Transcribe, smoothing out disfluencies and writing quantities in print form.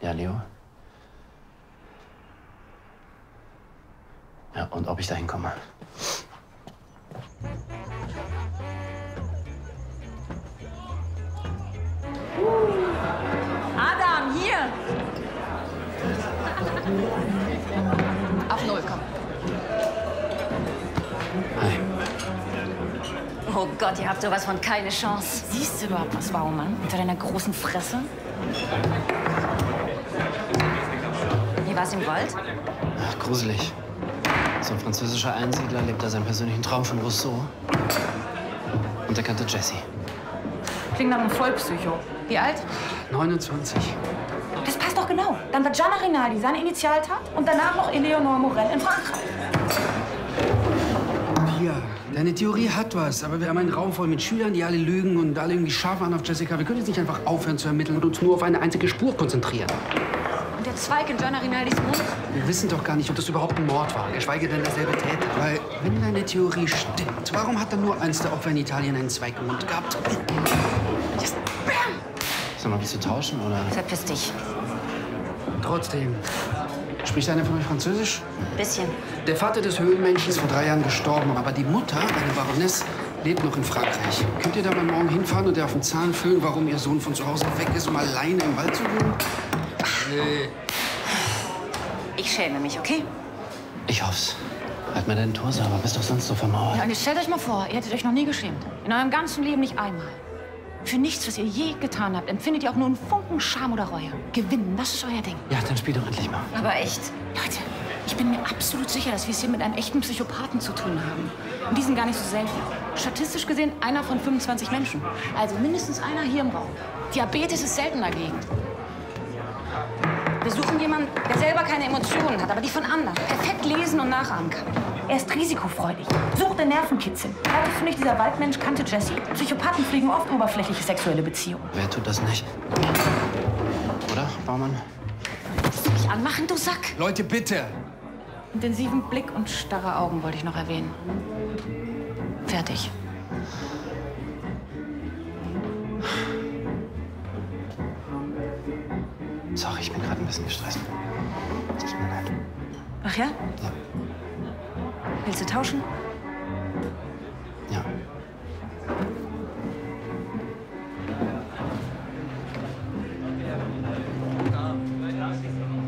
Ja, Leo? Ja, und ob ich da hinkomme? Adam, hier! Auf Null, komm. Hi. Oh Gott, ihr habt sowas von keine Chance. Siehst du überhaupt was, Baumann? Unter deiner großen Fresse? Wie war's im Wald? Ach, gruselig. So ein französischer Einsiedler lebt da seinen persönlichen Traum von Rousseau. Und er kannte Jessie. Klingt nach einem Vollpsycho. Wie alt? 29. Das passt doch genau. Dann war Gianna Rinaldi seine Initialtat und danach noch Eleonore Morel in Frankreich. Pia, deine Theorie hat was, aber wir haben einen Raum voll mit Schülern, die alle lügen und alle irgendwie scharf waren auf Jessica. Wir können jetzt nicht einfach aufhören zu ermitteln und uns nur auf eine einzige Spur konzentrieren. Und der Zweig in Gianna Rinaldis Mund? Wir wissen doch gar nicht, ob das überhaupt ein Mord war, geschweige denn derselbe Täter. Weil, wenn deine Theorie stimmt, warum hat dann nur eins der Opfer in Italien einen Zweig im Mund gehabt? Just bam! Sag mal, willst du tauschen, oder? Verpiss dich. Trotzdem. Spricht einer von euch Französisch? Bisschen. Der Vater des Höhlenmenschen ist vor 3 Jahren gestorben, aber die Mutter, eine Baroness, lebt noch in Frankreich. Könnt ihr da mal morgen hinfahren und ihr auf den Zahn füllen, warum ihr Sohn von zu Hause weg ist, um alleine im Wald zu wohnen? Nee. Ich schäme mich, okay? Ich hoff's. Halt mal deinen Tor sauber, bist doch sonst so vermauert. Ja, und jetzt stellt euch mal vor, ihr hättet euch noch nie geschämt. In eurem ganzen Leben nicht einmal. Für nichts, was ihr je getan habt, empfindet ihr auch nur einen Funken Scham oder Reue. Gewinnen, das ist euer Ding. Ja, dann spiel doch endlich mal. Aber echt. Leute, ich bin mir absolut sicher, dass wir es hier mit einem echten Psychopathen zu tun haben. Und die sind gar nicht so selten. Statistisch gesehen einer von 25 Menschen. Also mindestens einer hier im Raum. Diabetes ist selten dagegen. Wir suchen jemanden, der selber keine Emotionen hat, aber die von anderen perfekt lesen und nachahmen kann. Er ist risikofreudig, sucht den Nervenkitzel. Glaubst du nicht, dieser Waldmensch kannte Jessie? Psychopathen pflegen oft oberflächliche sexuelle Beziehungen. Wer tut das nicht? Oder, Baumann? Willst du mich anmachen, du Sack? Leute, bitte! Intensiven Blick und starre Augen wollte ich noch erwähnen. Fertig. Sorry, ich bin gerade ein bisschen gestresst. Es tut mir leid. Ach ja? Ja. Willst du tauschen? Ja.